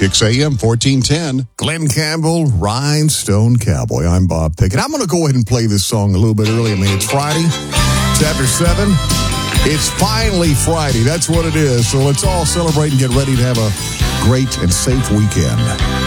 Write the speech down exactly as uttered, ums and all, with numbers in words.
Kicks A M fourteen ten. Glenn Campbell, Rhinestone Cowboy. I'm Bob Pickett. I'm going to go ahead and play this song a little bit early. I mean, it's Friday. It's after seven. It's finally Friday. That's what it is. So let's all celebrate and get ready to have a great and safe weekend.